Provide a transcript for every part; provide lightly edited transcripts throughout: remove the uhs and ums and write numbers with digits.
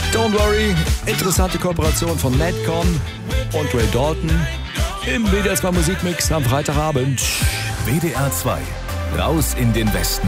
Don't Worry, interessante Kooperation von Madcon und Ray Dalton im WDR 2 Musikmix am Freitagabend. WDR 2, raus in den Westen.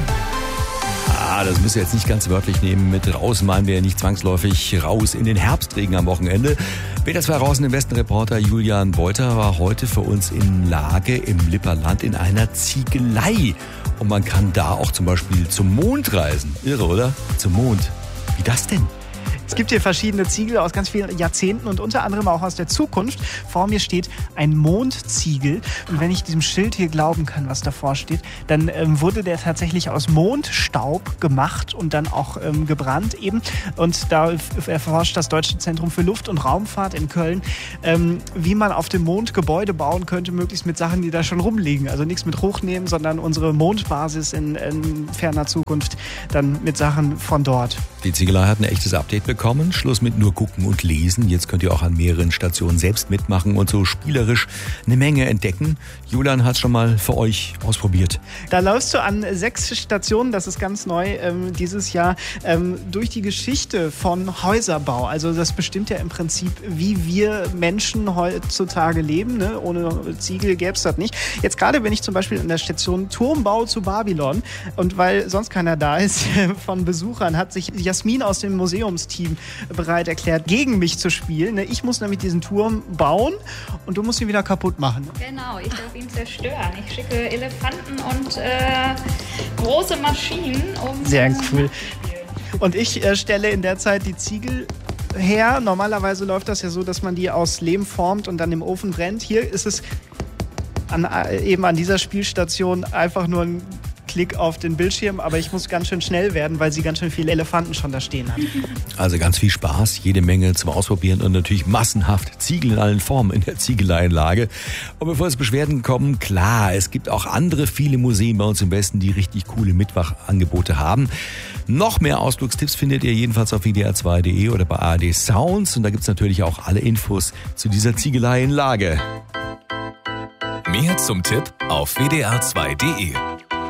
Das müsst ihr jetzt nicht ganz wörtlich nehmen. Mit raus meinen wir nicht zwangsläufig raus in den Herbstregen am Wochenende. WDR 2 raus in den Westen Reporter Julian Beuter war heute für uns in Lage im Lipperland in einer Ziegelei. Und man kann da auch zum Beispiel zum Mond reisen. Irre, oder? Zum Mond. Wie das denn? Es gibt hier verschiedene Ziegel aus ganz vielen Jahrzehnten und unter anderem auch aus der Zukunft. Vor mir steht ein Mondziegel. Und wenn ich diesem Schild hier glauben kann, was davor steht, dann wurde der tatsächlich aus Mondstaub gemacht und dann auch gebrannt eben. Und da erforscht das Deutsche Zentrum für Luft- und Raumfahrt in Köln, wie man auf dem Mond Gebäude bauen könnte, möglichst mit Sachen, die da schon rumliegen. Also nichts mit hochnehmen, sondern unsere Mondbasis in ferner Zukunft dann mit Sachen von dort. Die Ziegelei hat ein echtes Update bekommen. Schluss mit nur gucken und lesen. Jetzt könnt ihr auch an mehreren Stationen selbst mitmachen und so spielerisch eine Menge entdecken. Julian hat es schon mal für euch ausprobiert. Da läufst du an 6 Stationen, das ist ganz neu dieses Jahr, durch die Geschichte von Häuserbau. Also das bestimmt ja im Prinzip, wie wir Menschen heutzutage leben. Ne? Ohne Ziegel gäbe es das nicht. Jetzt gerade bin ich zum Beispiel an der Station Turmbau zu Babylon. Und weil sonst keiner da ist von Besuchern, hat sich Jasmin aus dem Museumsteam bereit erklärt, gegen mich zu spielen. Ich muss nämlich diesen Turm bauen und du musst ihn wieder kaputt machen. Genau, ich darf ihn zerstören. Ich schicke Elefanten und große Maschinen, um... Sehr cool. Und ich stelle in der Zeit die Ziegel her. Normalerweise läuft das ja so, dass man die aus Lehm formt und dann im Ofen brennt. Hier ist es eben an dieser Spielstation einfach nur ein Klick auf den Bildschirm, aber ich muss ganz schön schnell werden, weil sie ganz schön viele Elefanten schon da stehen hat. Also ganz viel Spaß, jede Menge zum Ausprobieren und natürlich massenhaft Ziegel in allen Formen in der Ziegeleianlage. Und bevor es Beschwerden kommen, klar, es gibt auch andere viele Museen bei uns im Westen, die richtig coole Mitmachangebote haben. Noch mehr Ausflugstipps findet ihr jedenfalls auf wdr2.de oder bei ARD Sounds und da gibt es natürlich auch alle Infos zu dieser Ziegeleianlage. Mehr zum Tipp auf wdr2.de.